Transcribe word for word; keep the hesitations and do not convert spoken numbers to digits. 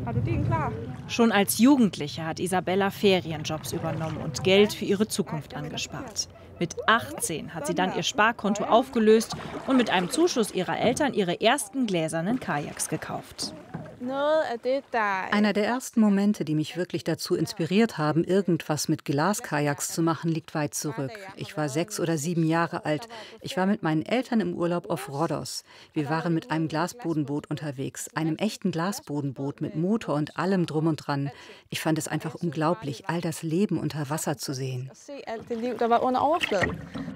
Schon als Jugendliche hat Isabella Ferienjobs übernommen und Geld für ihre Zukunft angespart. Mit achtzehn hat sie dann ihr Sparkonto aufgelöst und mit einem Zuschuss ihrer Eltern ihre ersten gläsernen Kajaks gekauft. Einer der ersten Momente, die mich wirklich dazu inspiriert haben, irgendwas mit Glaskajaks zu machen, liegt weit zurück. Ich war sechs oder sieben Jahre alt. Ich war mit meinen Eltern im Urlaub auf Rhodos. Wir waren mit einem Glasbodenboot unterwegs, einem echten Glasbodenboot mit Motor und allem drum und dran. Ich fand es einfach unglaublich, all das Leben unter Wasser zu sehen.